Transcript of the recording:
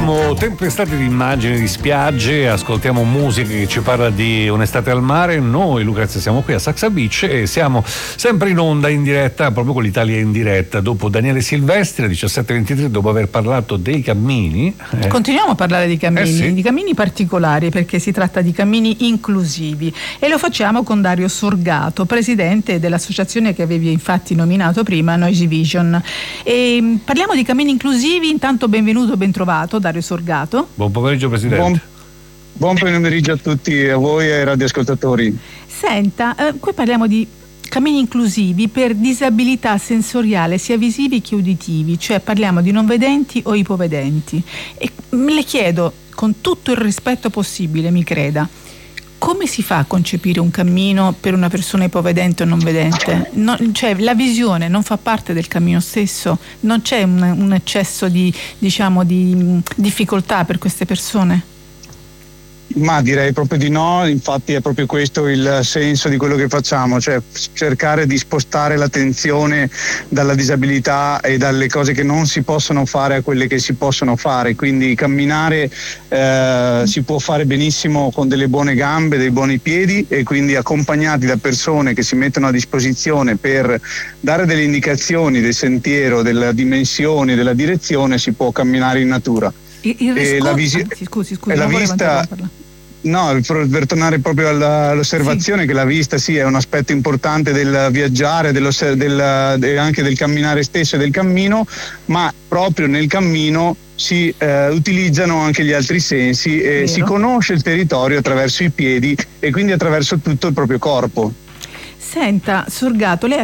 Vediamo tempestate di immagini di spiagge, ascoltiamo musica che ci parla di un'estate al mare. Noi, Lucrezia, siamo qui a Saxa Beach e siamo sempre in onda, in diretta, proprio con l'Italia in diretta. Dopo Daniele Silvestri, alle 17:23, dopo aver parlato dei cammini. Continuiamo a parlare di cammini, sì. Di cammini particolari, perché si tratta di cammini inclusivi e lo facciamo con Dario Sorgato, presidente dell'associazione che avevi infatti nominato prima, Noisy Vision. E parliamo di cammini inclusivi. Intanto benvenuto, ben trovato Dario Sorgato. Buon pomeriggio Presidente. Buon pomeriggio a tutti, a voi e ai radioascoltatori. Senta, qui parliamo di cammini inclusivi per disabilità sensoriale sia visivi che uditivi, cioè parliamo di non vedenti o ipovedenti. E le chiedo, con tutto il rispetto possibile, mi creda, come si fa a concepire un cammino per una persona ipovedente o non vedente? Cioè la visione non fa parte del cammino stesso? Non c'è un eccesso di difficoltà per queste persone? Ma direi proprio di no, infatti è proprio questo il senso di quello che facciamo, cioè cercare di spostare l'attenzione dalla disabilità e dalle cose che non si possono fare a quelle che si possono fare, quindi camminare si può fare benissimo con delle buone gambe, dei buoni piedi e quindi accompagnati da persone che si mettono a disposizione per dare delle indicazioni del sentiero, della dimensione, della direzione, si può camminare in natura. Scusi, la vista. No, per tornare proprio all'osservazione, sì. Che la vista sì è un aspetto importante del viaggiare, anche del camminare stesso e del cammino, ma proprio nel cammino si utilizzano anche gli altri sensi e si conosce il territorio attraverso i piedi e quindi attraverso tutto il proprio corpo. Senta, Sorgato, lei